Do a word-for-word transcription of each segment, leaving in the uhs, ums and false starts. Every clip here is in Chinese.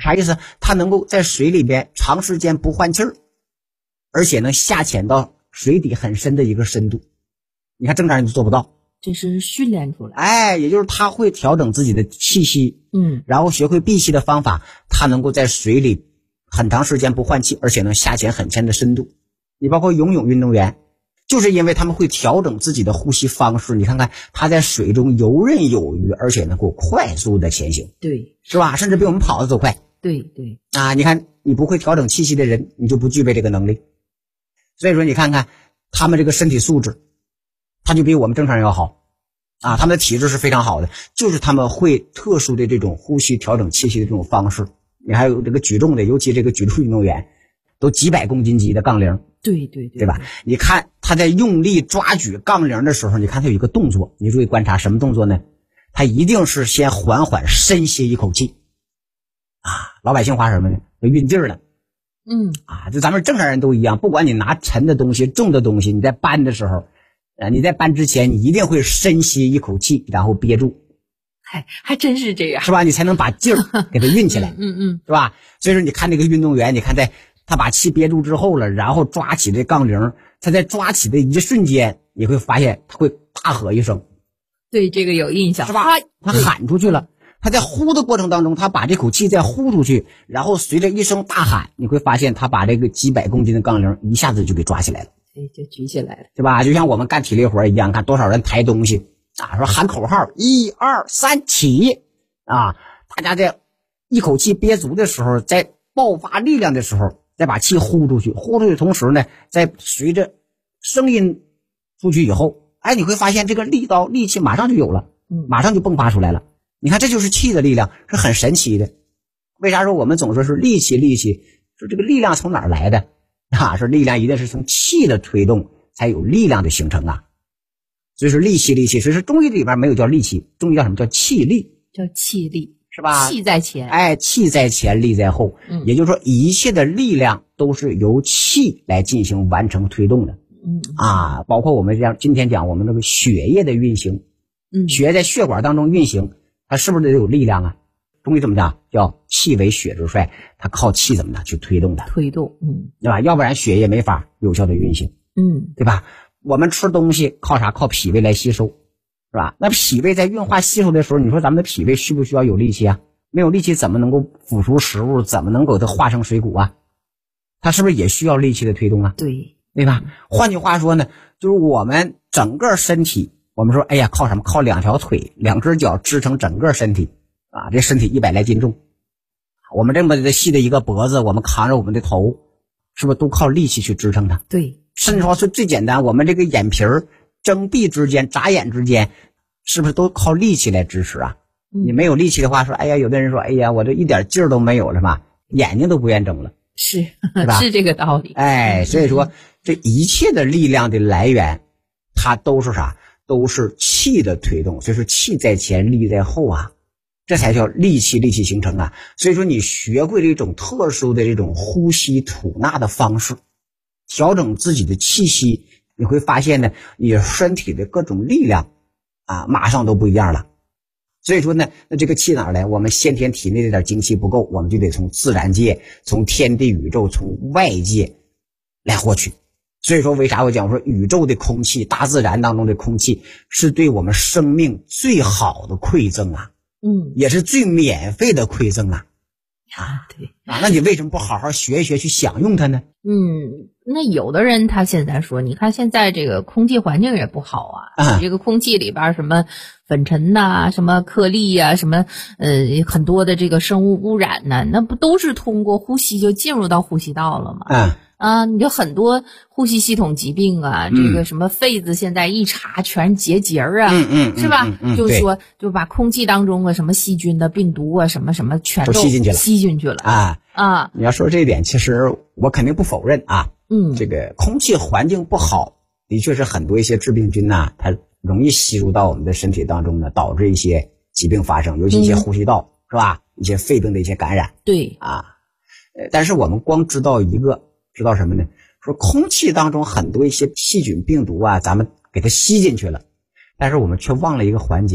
啥意思？它能够在水里边长时间不换气儿，而且能下潜到水底很深的一个深度。你看正常人就做不到， 这是训练出来。 哎，也就是他会调整自己的气息， 嗯， 然后学会闭气的方法，他能够在水里很长时间不换气，而且能下潜很深的深度。你包括游泳运动员，就是因为他们会调整自己的呼吸方式，你看看他在水中游刃有余，而且能够快速的前行， 对， 是吧？甚至比我们跑得都快。 对对啊，你看你不会调整气息的人，你就不具备这个能力。所以说你看看他们这个身体素质，他就比我们正常人要好啊，他们的体质是非常好的，就是他们会特殊的这种呼吸调整气息的这种方式。你还有这个举重的，尤其这个举重运动员都几百公斤级的杠铃， 对对对， 对吧？你看他在用力抓举杠铃的时候，你看他有一个动作，你注意观察什么动作呢？他一定是先缓缓深吸一口气啊，老百姓话什么呢？运劲儿了。 嗯啊，就咱们正常人都一样，不管你拿沉的东西、重的东西，你在搬的时候，呃，你在搬之前，你一定会深吸一口气，然后憋住， 还还真是这样， 是吧？你才能把劲儿给它运起来， 嗯嗯嗯， 是吧？所以说，你看这个运动员，你看在他把气憋住之后了，然后抓起这杠铃，他在抓起的一瞬间，你会发现他会大喝一声， 对这个有印象， 是吧？他喊出去了。他在呼的过程当中，他把这口气再呼出去，然后随着一声大喊，你会发现他把这个几百公斤的杠铃一下子就给抓起来了， 哎，就举起来了， 对吧？就像我们干体力活一样，看多少人抬东西啊，说喊口号一二三起啊，大家在一口气憋足的时候，在爆发力量的时候，再把气呼出去，呼出去的同时呢，在随着声音出去以后，哎，你会发现这个力道力气马上就有了，马上就迸发出来了。你看，这就是气的力量，是很神奇的。为啥说我们总说是力气力气？说这个力量从哪儿来的啊？说力量一定是从气的推动才有力量的形成啊。所以说力气力气，所以说中医里边没有叫力气，中医叫什么？叫气力， 叫气力， 是吧？ 气在前， 哎，气在前，力在后。嗯，也就是说，一切的力量都是由气来进行完成推动的。 嗯啊，包括我们这样今天讲我们这个血液的运行， 嗯， 血液在血管当中运行。它是不是得有力量啊？中医怎么讲？叫气为血之帅，它靠气怎么的去推动它？ 推动，嗯， 对吧？要不然血液没法有效的运行， 嗯， 对吧？我们吃东西靠啥？靠脾胃来吸收，是吧？那脾胃在运化吸收的时候，你说咱们的脾胃需不需要有力气啊？没有力气怎么能够腐熟食物？怎么能够它化成水谷啊？它是不是也需要力气的推动啊？ 对， 对吧？换句话说呢，就是我们整个身体。我们说，哎呀，靠什么？靠两条腿、两只脚支撑整个身体啊！这身体一百来斤重，我们这么的细的一个脖子，我们扛着我们的头，是不是都靠力气去支撑它？ 对， 甚至说是最简单，我们这个眼皮儿、睁闭之间、眨眼之间，是不是都靠力气来支持啊？嗯、你没有力气的话，说，哎呀，有的人说，哎呀，我这一点劲儿都没有了嘛，眼睛都不愿睁了， 是是吧？ 是这个道理。 哎，所以说这一切的力量的来源，它都是啥？都是气的推动，所以说气在前，力在后啊，这才叫力气，力气形成啊。所以说你学会了一种特殊的这种呼吸吐纳的方式，调整自己的气息，你会发现呢，你身体的各种力量啊，马上都不一样了。所以说呢，那这个气哪儿来？我们先天体内这点精气不够，我们就得从自然界、从天地宇宙、从外界来获取。所以说为啥我讲说宇宙的空气，大自然当中的空气是对我们生命最好的馈赠啊， 嗯， 也是最免费的馈赠啊。 啊，对啊，那你为什么不好好学一学去享用它呢？ 嗯，那有的人他现在说，你看现在这个空气环境也不好啊，啊这个空气里边什么粉尘呐、啊，什么颗粒呀、啊，什么呃很多的这个生物污染呢、啊，那不都是通过呼吸就进入到呼吸道了吗？ 嗯。 啊，你就很多呼吸系统疾病啊， 嗯、 这个什么肺子现在一查全结节啊， 嗯嗯， 是吧？ 嗯嗯嗯、 就是说，就把空气当中啊什么细菌的病毒啊，什么什么全都吸进去了， 吸进去了啊啊！ 你要说这一点，其实我肯定不否认啊。 嗯， 这个空气环境不好，的确是很多一些致病菌呐、啊，它容易吸入到我们的身体当中呢，导致一些疾病发生，尤其一些呼吸道、嗯、是吧？一些肺病的一些感染。 对啊，呃，但是我们光知道一个，知道什么呢？说空气当中很多一些细菌病毒啊，咱们给它吸进去了，但是我们却忘了一个环节，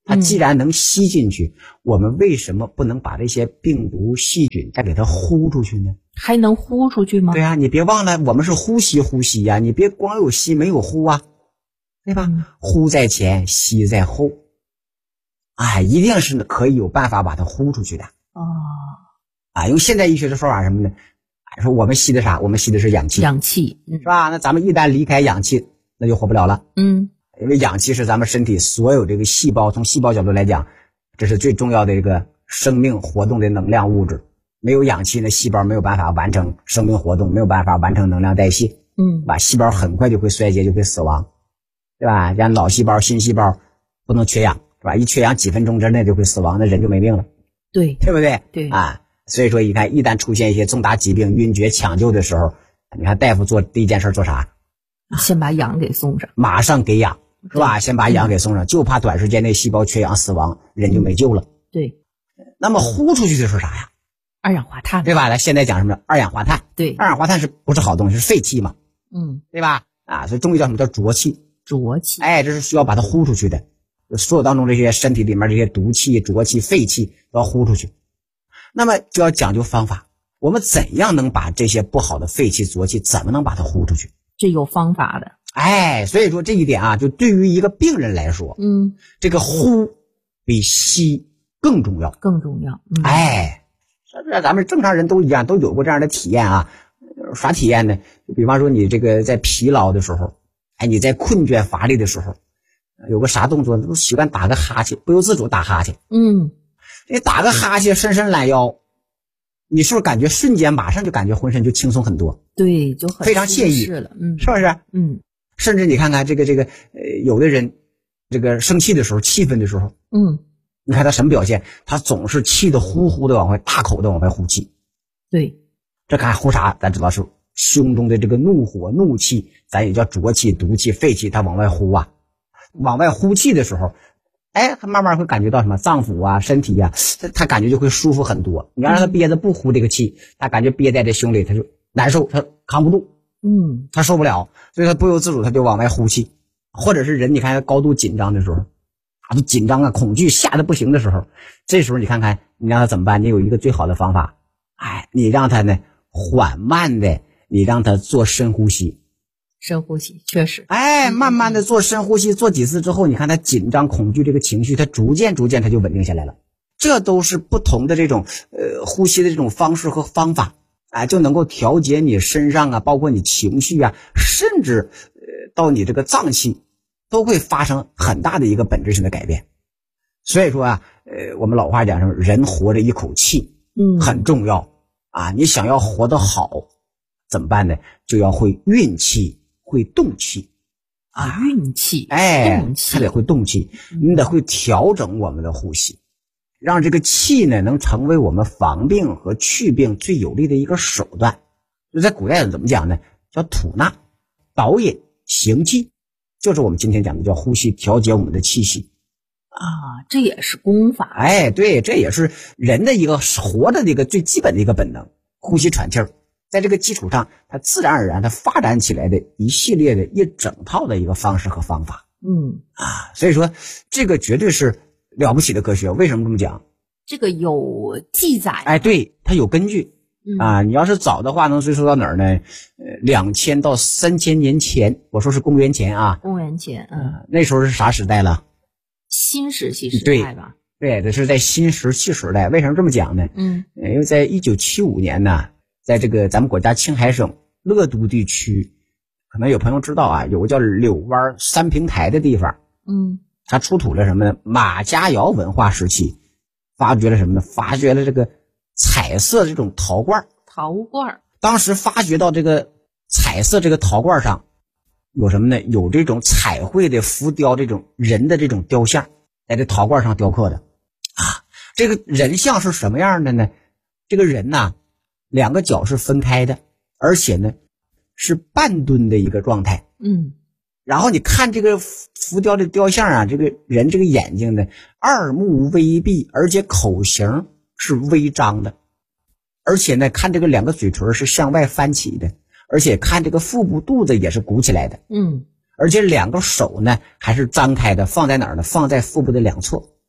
它既然能吸进去，嗯、我们为什么不能把这些病毒细菌再给它呼出去呢？ 还能呼出去吗？ 对啊，你别忘了，我们是呼吸呼吸呀、啊，你别光有吸没有呼啊，对吧？嗯、呼在前，吸在后，哎，一定是可以有办法把它呼出去的。 哦， 啊，用现代医学的说法什么呢？说我们吸的啥？我们吸的是氧气， 氧气、嗯、 是吧？那咱们一旦离开氧气，那就活不了了。 嗯。 因为氧气是咱们身体所有这个细胞，从细胞角度来讲，这是最重要的一个生命活动的能量物质。没有氧气呢，细胞没有办法完成生命活动，没有办法完成能量代谢。 嗯， 把细胞很快就会衰竭，就会死亡，对吧？像老细胞、新细胞不能缺氧，是吧？一缺氧几分钟之内就会死亡，那人就没命了。 对， 对不对？ 对啊，所以说你看，一旦出现一些重大疾病、晕厥、抢救的时候，你看大夫做第一件事做啥？ 先把氧给送上， 马上给氧。是吧？先把氧给送上，就怕短时间内细胞缺氧死亡，人就没救了。 对。 那么呼出去的是啥呀？ 二氧化碳， 对吧？咱现在讲什么？二氧化碳。 对。 二氧化碳是不是好东西？是废气嘛？ 嗯， 对吧？啊，所以中医叫什么叫浊气？ 浊气。 哎，这是需要把它呼出去的。所有当中这些身体里面这些毒气、浊气、废气都要呼出去。那么就要讲究方法，我们怎样能把这些不好的废气、浊气，怎么能把它呼出去？ 这有方法的。 哎，所以说这一点啊，就对于一个病人来说， 嗯， 这个呼比吸更重要， 更重要。嗯、 哎，这咱们正常人都一样，都有过这样的体验啊。啥体验呢？就比方说你这个在疲劳的时候，哎，你在困倦乏力的时候，有个啥动作，都习惯打个哈欠，不由自主打哈欠。 嗯， 你打个哈欠，伸伸懒腰。你是不是感觉瞬间马上就感觉浑身就轻松很多？ 对，就很非常惬意了，嗯， 是不是？ 嗯， 甚至你看看这个这个呃，有的人这个生气的时候、气愤的时候， 嗯， 你看他什么表现？他总是气得呼呼的往外、大口的往外呼气。 对， 这看呼啥？咱知道是胸中的这个怒火、怒气，咱也叫浊气、毒气、废气，它往外呼啊，往外呼气的时候。哎，他慢慢会感觉到什么脏腑啊、身体啊，他他感觉就会舒服很多。你要让他憋着不呼这个气，他感觉憋在这胸里，他就难受，他扛不住， 嗯， 他受不了，所以他不由自主他就往外呼气。或者是人，你看他高度紧张的时候，啊，就紧张啊、恐惧吓得不行的时候，这时候你看看你让他怎么办？你有一个最好的方法，哎，你让他呢缓慢的，你让他做深呼吸。 深呼吸确实， 哎，慢慢的做深呼吸，做几次之后，你看他紧张、恐惧这个情绪，他逐渐逐渐他就稳定下来了。这都是不同的这种呃呼吸的这种方式和方法，啊，就能够调节你身上啊，包括你情绪啊，甚至呃到你这个脏器，都会发生很大的一个本质性的改变。所以说啊，呃，我们老话讲什么，人活着一口气， 嗯， 很重要啊。你想要活得好，怎么办呢？就要会运气。会动气啊，运气， 哎， 动气， 他得会动气，你得会调整我们的呼吸，让这个气呢能成为我们防病和祛病最有力的一个手段。就在古代怎么讲呢？叫吐纳、导引、行气，就是我们今天讲的叫呼吸，调节我们的气息啊，这也是功法。 哎，对，这也是人的一个活着的一个最基本的一个本能，呼吸喘气儿。在这个基础上，它自然而然它发展起来的一系列的一整套的一个方式和方法。 嗯啊，所以说这个绝对是了不起的科学。为什么这么讲？ 这个有记载。 哎，对，它有根据。 嗯、 啊，你要是早的话，能追溯到哪儿呢？呃，两千到三千年前，我说是公元前啊。 公元前，嗯， 呃、那时候是啥时代了？ 新石器时代吧。 对，这是在新石器时代。为什么这么讲呢？ 嗯， 因为在一九七五年呢。在这个咱们国家青海省乐都地区，可能有朋友知道啊，有个叫柳湾三平台的地方， 嗯， 它出土了什么呢？马家窑文化时期发掘了什么呢？发掘了这个彩色这种陶罐。 陶罐， 当时发掘到这个彩色这个陶罐上有什么呢？有这种彩绘的浮雕，这种人的这种雕像，在这陶罐上雕刻的啊。这个人像是什么样的呢？这个人呐、啊两个脚是分开的，而且呢是半蹲的一个状态。 嗯， 然后你看这个浮雕的雕像啊，这个人这个眼睛呢二目微闭，而且口型是微张的，而且呢看这个两个嘴唇是向外翻起的，而且看这个腹部肚子也是鼓起来的。 嗯， 而且两个手呢还是张开的，放在哪儿呢？放在腹部的两侧。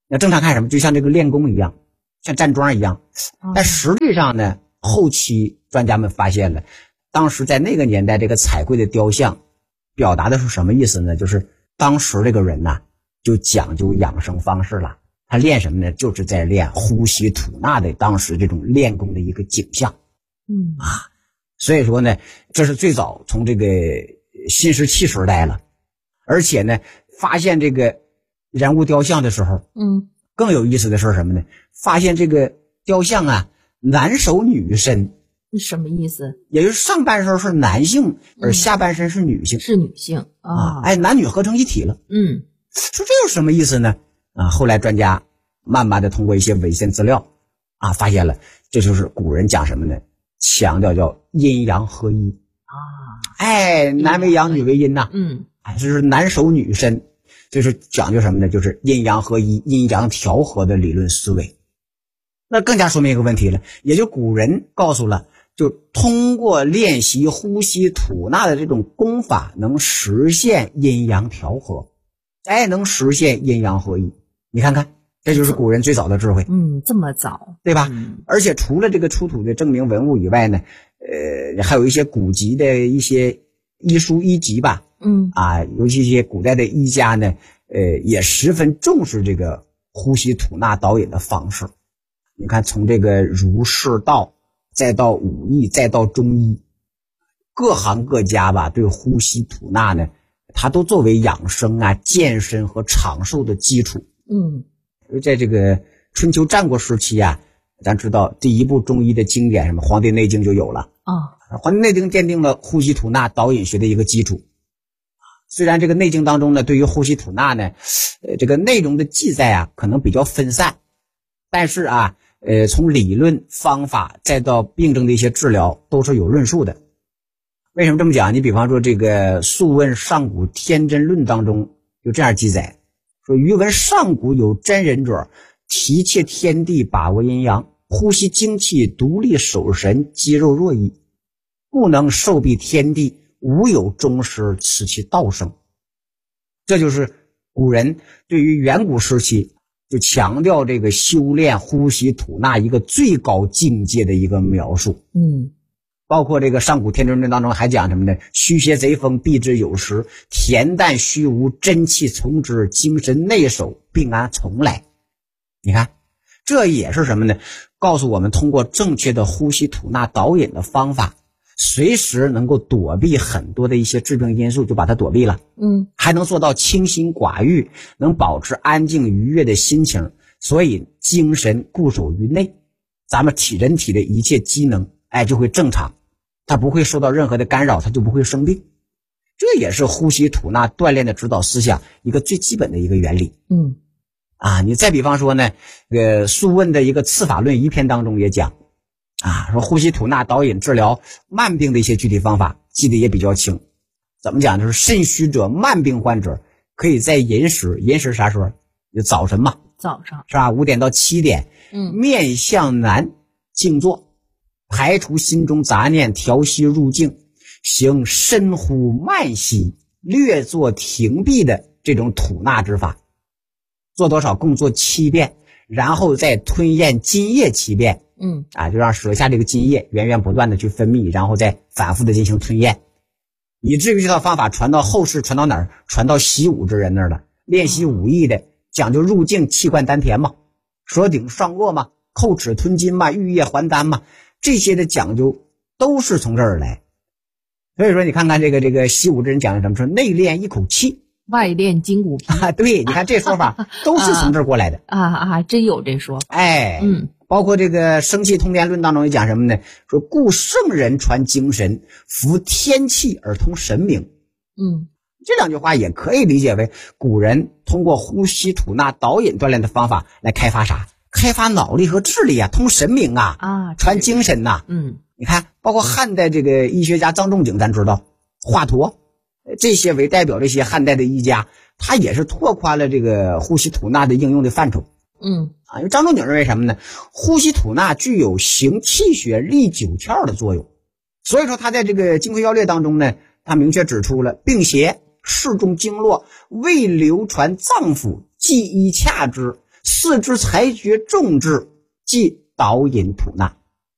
那正常看什么，就像这个练功一样，像站桩一样。但实际上呢，后期专家们发现了，当时在那个年代，这个彩绘的雕像表达的是什么意思呢？就是当时这个人呐、啊，就讲究养生方式了。他练什么呢？就是在练呼吸吐纳的当时这种练功的一个景象。 嗯啊，所以说呢，这是最早从这个新石器时代了。而且呢，发现这个人物雕像的时候， 嗯， 更有意思的是什么呢？发现这个雕像啊，男手女身。 什么意思？ 也就是上半身是男性，而下半身是女性， 是女性啊， 哎，男女合成一体了。 嗯， 说这有什么意思呢？啊，后来专家慢慢的通过一些文献资料啊，发现了这就是古人讲什么呢？强调叫阴阳合一啊， 哎，男为阳，女为阴呐， 嗯， 哎，这是男手女身，就是讲究什么呢？就是阴阳合一、阴阳调和的理论思维。那更加说明一个问题了，也就古人告诉了，就通过练习呼吸吐纳的这种功法，能实现阴阳调和，哎，能实现阴阳合一。你看看，这就是古人最早的智慧。 嗯，这么早， 对吧？ 嗯、 而且除了这个出土的证明文物以外呢，呃，还有一些古籍的一些医书医籍吧， 嗯啊，尤其一些古代的医家呢，呃，也十分重视这个呼吸吐纳导引的方式。你看，从这个儒释道，再到武艺，再到中医，各行各家吧，对呼吸吐纳呢，它都作为养生啊、健身和长寿的基础。 嗯， 在这个春秋战国时期啊，咱知道第一部中医的经典什么《黄帝内经》就有了啊， 《黄帝内经》奠定了呼吸吐纳导引学的一个基础。虽然这个内经当中呢，对于呼吸吐纳呢，呃，这个内容的记载啊，可能比较分散，但是啊，呃，从理论方法再到病症的一些治疗，都是有论述的。为什么这么讲？你比方说这个《素问·上古天真论》当中就这样记载。说余闻上古有真人者，提切天地，把握阴阳，呼吸精气，独立守神，肌肉若矣，不能受蔽天地，无有终师，此其道生。这就是古人对于远古时期就强调这个修炼呼吸吐纳一个最高境界的一个描述。 嗯， 包括这个上古天真论当中还讲什么呢？虚邪贼风，避之有时，恬淡虚无，真气从之，精神内守，病安从来。你看，这也是什么呢？告诉我们通过正确的呼吸吐纳导引的方法，随时能够躲避很多的一些致病因素，就把它躲避了。 嗯， 还能做到清心寡欲，能保持安静愉悦的心情，所以精神固守于内，咱们体人体的一切机能，哎，就会正常。它不会受到任何的干扰，它就不会生病。这也是呼吸吐纳锻炼的指导思想一个最基本的一个原理。 嗯， 啊，你再比方说呢，这个《素问》的一个次法论一篇当中也讲，啊，说呼吸吐纳导引治疗慢病的一些具体方法，记得也比较清。怎么讲？就是肾虚者、慢病患者可以在寅时，寅时啥时候？就早晨嘛， 早上是吧？五点到七点， 嗯， 面向南静坐。排除心中杂念，调息入静，行深呼慢吸，略作停闭的这种吐纳之法。做多少？共做七遍，然后再吞咽津液七遍。 嗯， 啊，就让舌下这个津液源源不断的去分泌，然后再反复的进行吞咽，以至于这套方法传到后世，传到哪儿？传到习武之人那儿了。练习武艺的讲究入静，气贯丹田嘛，舌顶上腭嘛，叩齿吞津嘛，玉液还丹嘛。这些的讲究都是从这儿来。所以说你看看这个这个习武之人讲的什么，说内练一口气， 外练筋骨皮啊，对，你看这说法都是从这儿过来的。 啊啊，真有这说法。 哎， 嗯， 包括这个生气通天论当中也讲什么呢？说故圣人传精神，服天气而通神明。 嗯， 这两句话也可以理解为古人通过呼吸吐纳导引锻炼的方法来开发啥？开发脑力和智力啊，通神明啊， 啊， 传精神呐、啊。 嗯， 你看，包括汉代这个医学家张仲景，咱知道华佗，这些为代表这些汉代的医家，他也是拓宽了这个呼吸吐纳的应用的范畴。 嗯， 啊，因为张仲景认为什么呢？呼吸吐纳具有行气血、利九窍的作用，所以说他在这个《金匮要略》当中呢，他明确指出了病邪适中经络，未流传脏腑，记医洽之。 四之裁决众志，即导引吐纳。